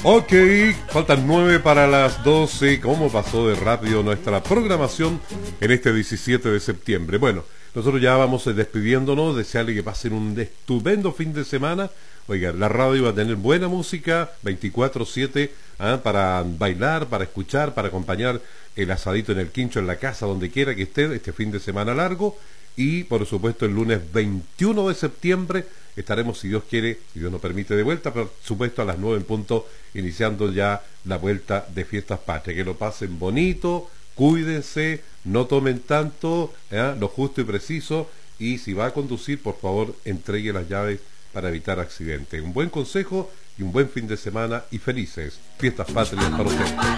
Ok, faltan 9 para las 12. ¿Cómo pasó de rápido nuestra programación en este 17 de septiembre? Bueno, nosotros ya vamos despidiéndonos, desearle que pasen un estupendo fin de semana. Oiga, la radio va a tener buena música 24/7, para bailar, para escuchar, para acompañar el asadito en el quincho, en la casa, donde quiera que esté este fin de semana largo. Y por supuesto el lunes 21 de septiembre estaremos, si Dios quiere, si Dios nos permite, de vuelta, por supuesto a las 9 en punto, iniciando ya la vuelta de Fiestas Patrias. Que lo pasen bonito, cuídense, no tomen tanto, lo justo y preciso, y si va a conducir, por favor, entregue las llaves para evitar accidentes. Un buen consejo y un buen fin de semana y felices Fiestas Patrias para usted.